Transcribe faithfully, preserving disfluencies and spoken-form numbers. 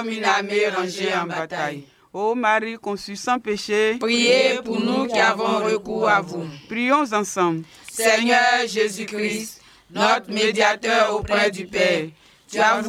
comme une armée rangée en bataille. Ô Marie conçue sans péché, Priez pour nous qui avons recours à vous. Prions ensemble. Seigneur Jésus-Christ, notre médiateur auprès du Père, tu as voulu